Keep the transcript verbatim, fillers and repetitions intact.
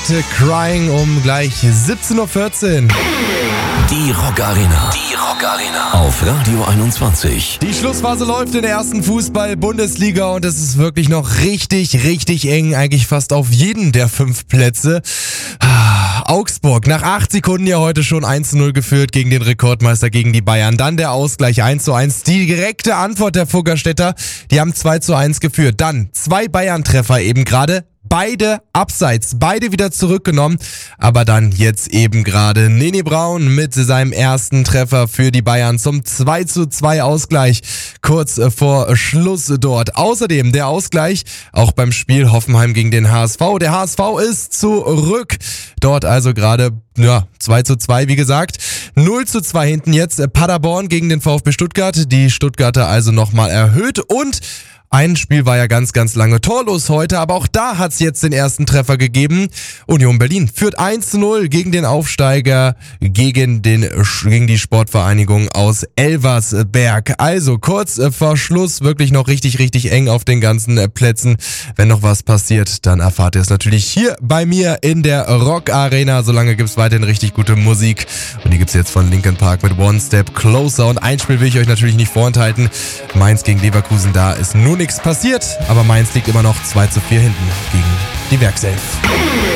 mit Crying um gleich siebzehn Uhr vierzehn. Die Rock Arena. Die Rock Arena. Auf Radio einundzwanzig. Die Schlussphase läuft in der ersten Fußball-Bundesliga und es ist wirklich noch richtig, richtig eng. Eigentlich fast auf jeden der fünf Plätze. Augsburg nach acht Sekunden ja heute schon eins zu null geführt gegen den Rekordmeister, gegen die Bayern. Dann der Ausgleich eins zu eins. Die direkte Antwort der Fuggerstädter. Die haben zwei zu eins geführt. Dann zwei Bayern-Treffer eben gerade. Beide abseits, beide wieder zurückgenommen, aber dann jetzt eben gerade Nene Braun mit seinem ersten Treffer für die Bayern zum zwei zu zwei Ausgleich kurz vor Schluss dort. Außerdem der Ausgleich auch beim Spiel Hoffenheim gegen den H S V. Der H S V ist zurück, dort also gerade ja zwei zu zwei, wie gesagt. null zu zwei hinten jetzt Paderborn gegen den VfB Stuttgart. Die Stuttgarter also nochmal erhöht und ein Spiel war ja ganz, ganz lange torlos heute, aber auch da hat's jetzt den ersten Treffer gegeben. Union Berlin führt eins zu null gegen den Aufsteiger, gegen den gegen die Sportvereinigung aus Elversberg. Also kurz vor Schluss wirklich noch richtig, richtig eng auf den ganzen Plätzen. Wenn noch was passiert, dann erfahrt ihr es natürlich hier bei mir in der Rock Arena. Solange gibt's weiterhin richtig gute Musik. Und die gibt's jetzt von Linkin Park mit One Step Closer. Und ein Spiel will ich euch natürlich nicht vorenthalten. Mainz gegen Leverkusen, da ist nun nichts passiert, aber Mainz liegt immer noch zwei zu vier hinten gegen die Werkself.